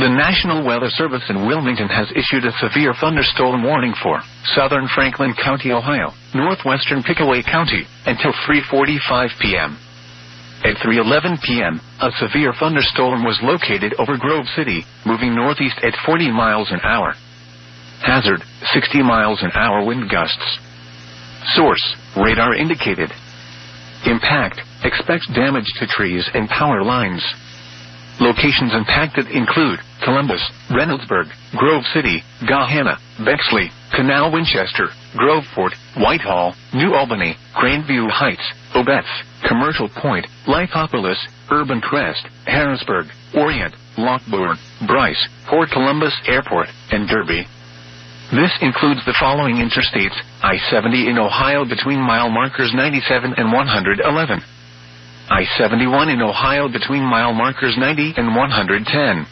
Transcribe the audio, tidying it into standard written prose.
The National Weather Service in Wilmington has issued a severe thunderstorm warning for southern Franklin County, Ohio, northwestern Pickaway County, until 3:45 p.m. At 3:11 p.m., a severe thunderstorm was located over Grove City, moving northeast at 40 miles an hour. Hazard, 60 miles an hour wind gusts. Source, radar indicated. Impact, expect damage to trees and power lines. Locations impacted include Columbus, Reynoldsburg, Grove City, Gahanna, Bexley, Canal Winchester, Groveport, Whitehall, New Albany, Grandview Heights, Obetz, Commercial Point, Lithopolis, Urban Crest, Harrisburg, Orient, Lockbourne, Bryce, Port Columbus Airport, and Derby. This includes the following interstates: I-70 in Ohio between mile markers 97 and 111. I-71 in Ohio between mile markers 90 and 110.